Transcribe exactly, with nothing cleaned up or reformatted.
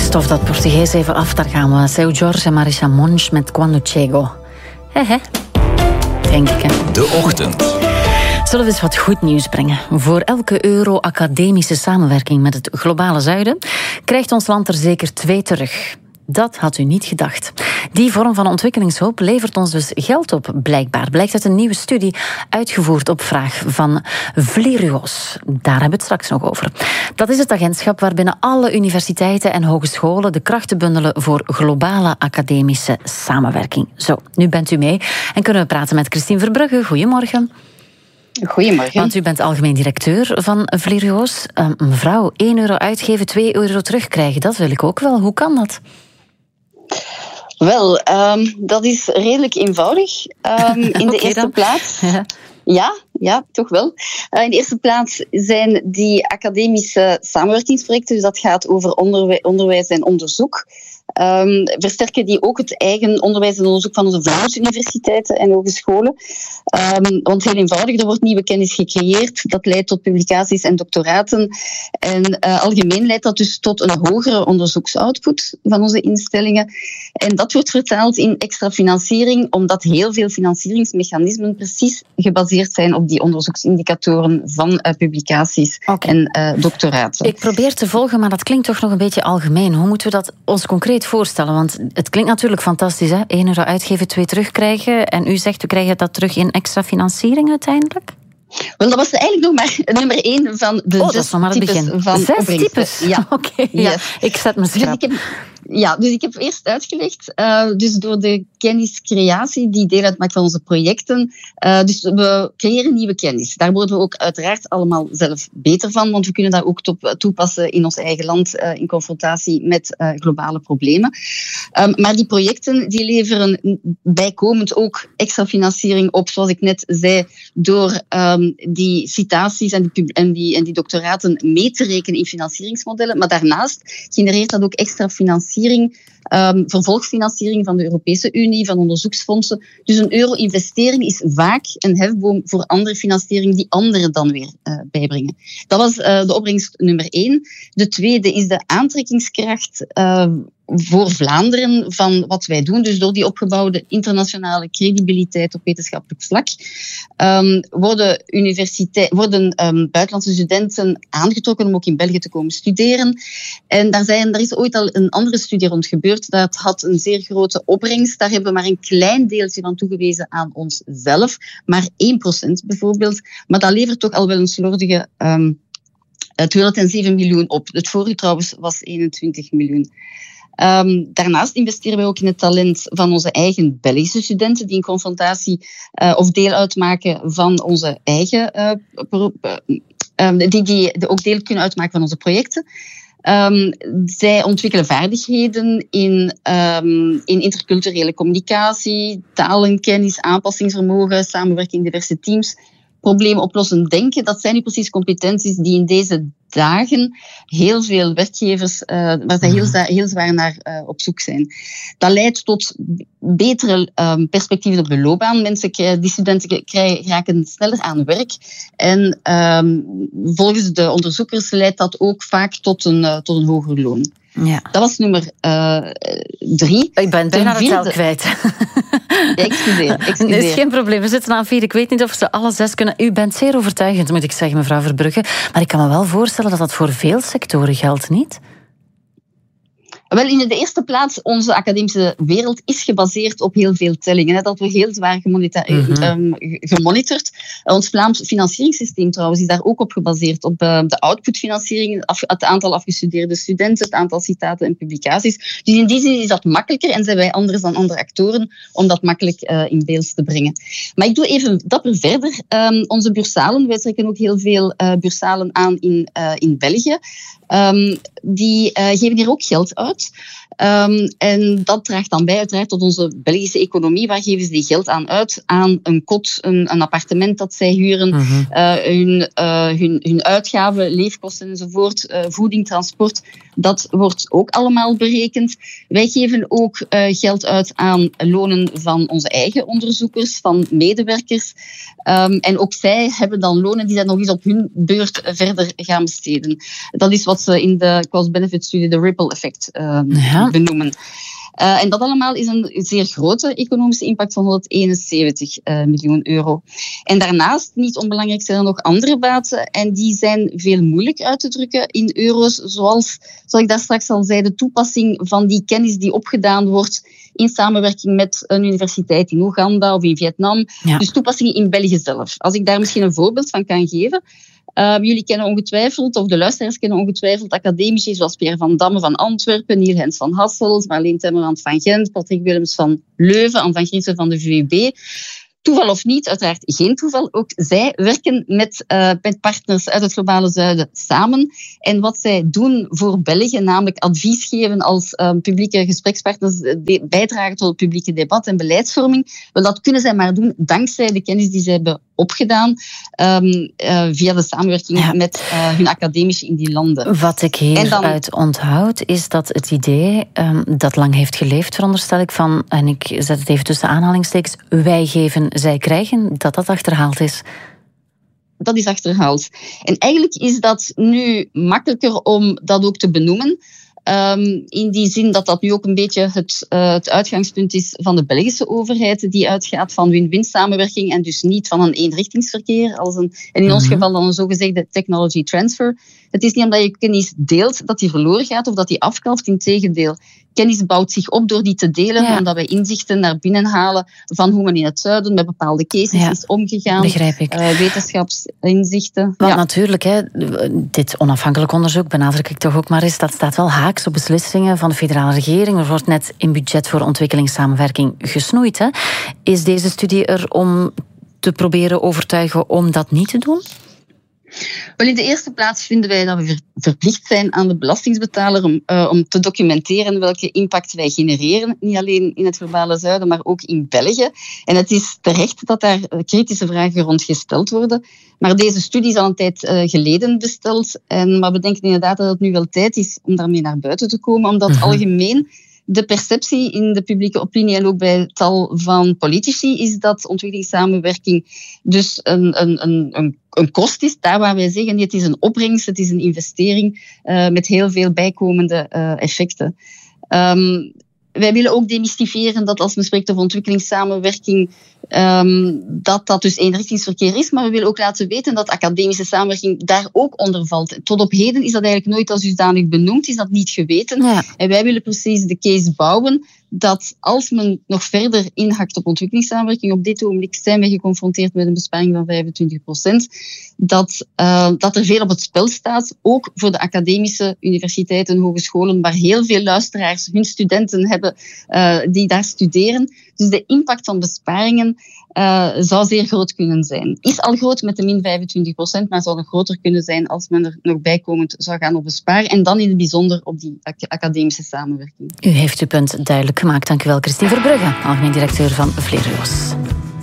stof dat Portugees even af, daar gaan we. Seu Jorge en Marisa Monch met Quando Chego. Hehe, denk ik. Hè. De Ochtend. Zullen we eens wat goed nieuws brengen? Voor elke euro academische samenwerking met het globale zuiden krijgt ons land er zeker twee terug. Dat had u niet gedacht. Die vorm van ontwikkelingshulp levert ons dus geld op, blijkbaar. Blijkt uit een nieuwe studie, uitgevoerd op vraag van Vlerios. Daar hebben we het straks nog over. Dat is het agentschap waarbinnen alle universiteiten en hogescholen de krachten bundelen voor globale academische samenwerking. Zo, nu bent u mee en kunnen we praten met Christine Verbrugge. Goedemorgen. Goedemorgen. Want u bent algemeen directeur van Vlerios. Uh, mevrouw, één euro uitgeven, twee euro terugkrijgen, dat wil ik ook wel. Hoe kan dat? Wel, um, dat is redelijk eenvoudig. Um, in de okay, eerste dan. plaats... Ja. Ja, ja, toch wel. Uh, in de eerste plaats zijn die academische samenwerkingsprojecten, dus dat gaat over onderwij- onderwijs en onderzoek, um, versterken die ook het eigen onderwijs en onderzoek van onze volksuniversiteiten en hogescholen. Um, want heel eenvoudig, er wordt nieuwe kennis gecreëerd, dat leidt tot publicaties en doctoraten. En uh, algemeen leidt dat dus tot een hogere onderzoeksoutput van onze instellingen. En dat wordt vertaald in extra financiering, omdat heel veel financieringsmechanismen precies gebaseerd zijn op die onderzoeksindicatoren van uh, publicaties okay. en uh, doctoraten. Ik probeer te volgen, maar dat klinkt toch nog een beetje algemeen. Hoe moeten we dat ons concreet voorstellen? Want het klinkt natuurlijk fantastisch, hè? één euro uitgeven, twee terugkrijgen. En u zegt, we krijgen dat terug in extra financiering uiteindelijk? Wel, dat was eigenlijk nog maar nummer één van de oh, zes dat is types begin. van Zes opbrengsten. types? Ja. Oké, okay, ja. Yes. Ik zet me schrap. Dus ik heb, ja, dus ik heb eerst uitgelegd, uh, dus door de kenniscreatie die deel uitmaakt van onze projecten, uh, dus we creëren nieuwe kennis. Daar worden we ook uiteraard allemaal zelf beter van, want we kunnen dat ook top, toepassen in ons eigen land uh, in confrontatie met uh, globale problemen. Um, maar die projecten die leveren bijkomend ook extra financiering op, zoals ik net zei, door um, die citaties en die, en, die, en die doctoraten mee te rekenen in financieringsmodellen. Maar daarnaast genereert dat ook extra financiering, um, vervolgfinanciering van de Europese Unie, van onderzoeksfondsen. Dus een euro investering is vaak een hefboom voor andere financiering die anderen dan weer uh, bijbrengen. Dat was uh, de opbrengst nummer één. De tweede is de aantrekkingskracht uh, voor Vlaanderen van wat wij doen. Dus door die opgebouwde internationale credibiliteit op wetenschappelijk vlak um, worden, universiteit, worden um, buitenlandse studenten aangetrokken om ook in België te komen studeren. En daar, zijn, daar is ooit al een andere studie rond gebeurd. Dat had een zeer grote opbrengst. Daar hebben we maar een klein deeltje van toegewezen aan onszelf. Maar één procent bijvoorbeeld. Maar dat levert toch al wel een slordige um, tweehonderdzeven miljoen op. Het vorige trouwens was eenentwintig miljoen. Um, daarnaast investeren wij ook in het talent van onze eigen Belgische studenten die in confrontatie uh, of deel uitmaken van onze eigen, uh, pro- uh, die, die ook deel kunnen uitmaken van onze projecten. Um, zij ontwikkelen vaardigheden in, um, in interculturele communicatie, talenkennis, aanpassingsvermogen, samenwerking in diverse teams. Probleemoplossend denken, dat zijn nu precies competenties die in deze dagen heel veel werkgevers, uh, waar zij heel, heel zwaar naar uh, op zoek zijn. Dat leidt tot betere um, perspectieven op de loopbaan. Mensen, die studenten krijgen, raken sneller aan werk. En um, volgens de onderzoekers leidt dat ook vaak tot een, uh, tot een hoger loon. Ja. Dat was nummer uh, drie. Ik ben bijna het tel kwijt. Ja, excuseer, excuseer. Dat is geen probleem. We zitten aan vier. Ik weet niet of ze alle zes kunnen. U bent zeer overtuigend, moet ik zeggen, mevrouw Verbrugge. Maar ik kan me wel voorstellen dat dat voor veel sectoren geldt, niet? Wel, in de eerste plaats, onze academische wereld is gebaseerd op heel veel tellingen. Dat wordt heel zwaar gemonita- mm-hmm. um, gemonitord. Ons Vlaams financieringssysteem trouwens is daar ook op gebaseerd. Op uh, de outputfinanciering, af, het aantal afgestudeerde studenten, het aantal citaten en publicaties. Dus in die zin is dat makkelijker en zijn wij anders dan andere actoren om dat makkelijk uh, in beeld te brengen. Maar ik doe even dapper verder. Um, onze bursalen, wij trekken ook heel veel uh, bursalen aan in, uh, in België. Um, die uh, geven hier ook geld uit. Um, en dat draagt dan bij uiteraard tot onze Belgische economie. Waar geven ze die geld aan uit? Aan een kot, een, een appartement dat zij huren, mm-hmm. uh, hun, uh, hun, hun uitgaven, leefkosten enzovoort, uh, voeding, transport. Dat wordt ook allemaal berekend. Wij geven ook uh, geld uit aan lonen van onze eigen onderzoekers, van medewerkers. Um, en ook zij hebben dan lonen die zij nog eens op hun beurt verder gaan besteden. Dat is wat ze in de cost-benefit-studie de ripple effect uh, ja. benoemen. Uh, en dat allemaal is een zeer grote economische impact van honderdeenenzeventig uh, miljoen euro. En daarnaast, niet onbelangrijk, zijn er nog andere baten en die zijn veel moeilijk uit te drukken in euro's, zoals, zoals ik daar straks al zei, de toepassing van die kennis die opgedaan wordt in samenwerking met een universiteit in Oeganda of in Vietnam. Ja. Dus toepassingen in België zelf. Als ik daar misschien een voorbeeld van kan geven. Uh, jullie kennen ongetwijfeld, of de luisteraars kennen ongetwijfeld, academici zoals Pierre van Damme van Antwerpen, Niel Hens van Hasselt, Marleen Temmerand van Gent, Patrick Willems van Leuven, Anne van Griesen van de V U B. Toeval of niet, uiteraard geen toeval. Ook zij werken met, uh, met partners uit het globale zuiden samen. En wat zij doen voor België, namelijk advies geven als uh, publieke gesprekspartners, de, bijdragen tot het publieke debat en beleidsvorming, wel, dat kunnen zij maar doen dankzij de kennis die zij hebben opgedaan um, uh, via de samenwerking ja. met uh, hun academici in die landen. Wat ik hieruit dan... onthoud, is dat het idee um, dat lang heeft geleefd, veronderstel ik, van, en ik zet het even tussen aanhalingstekens, wij geven, zij krijgen, dat dat achterhaald is. Dat is achterhaald. En eigenlijk is dat nu makkelijker om dat ook te benoemen. Um, in die zin dat dat nu ook een beetje het, uh, het uitgangspunt is van de Belgische overheid, die uitgaat van win-win samenwerking en dus niet van een eenrichtingsverkeer, als een, en in ons mm-hmm. geval dan een zogezegde technology transfer. Het is niet omdat je kennis deelt dat die verloren gaat of dat die afkalft. Integendeel, kennis bouwt zich op door die te delen, ja. omdat wij inzichten naar binnen halen van hoe men in het zuiden met bepaalde cases ja. is omgegaan. Begrijp ik. Uh, wetenschapsinzichten. Want ja. natuurlijk, hè, dit onafhankelijk onderzoek, benadruk ik toch ook maar eens, dat staat wel haaks op beslissingen van de federale regering. Er wordt net in budget voor ontwikkelingssamenwerking gesnoeid. Hè. Is deze studie er om te proberen overtuigen om dat niet te doen? Wel, in de eerste plaats vinden wij dat we verplicht zijn aan de belastingsbetaler om, uh, om te documenteren welke impact wij genereren. Niet alleen in het globale zuiden, maar ook in België. En het is terecht dat daar kritische vragen rond gesteld worden. Maar deze studie is al een tijd uh, geleden besteld. En, maar we denken inderdaad dat het nu wel tijd is om daarmee naar buiten te komen, omdat mm-hmm. algemeen de perceptie in de publieke opinie en ook bij tal van politici is dat ontwikkelingssamenwerking dus een, een, een, een, een kost is. Daar waar wij zeggen, het is een opbrengst, het is een investering uh, met heel veel bijkomende uh, effecten. Um, wij willen ook demystifiëren dat als men spreekt over ontwikkelingssamenwerking, um, dat dat dus eenrichtingsverkeer is. Maar we willen ook laten weten dat academische samenwerking daar ook onder valt. Tot op heden is dat eigenlijk nooit als dusdanig benoemd, is dat niet geweten. Ja. En wij willen precies de case bouwen dat als men nog verder inhakt op ontwikkelingssamenwerking, op dit ogenblik zijn we geconfronteerd met een besparing van vijfentwintig procent, dat, uh, dat er veel op het spel staat, ook voor de academische universiteiten en hogescholen, waar heel veel luisteraars hun studenten hebben uh, die daar studeren. Dus de impact van besparingen uh, zou zeer groot kunnen zijn. Is al groot met de min vijfentwintig procent, maar zou nog groter kunnen zijn als men er nog bijkomend zou gaan op besparen. En dan in het bijzonder op die academische samenwerking. U heeft uw punt duidelijk gemaakt. Dank u wel, Christine Verbrugge, algemeen directeur van Vlero's.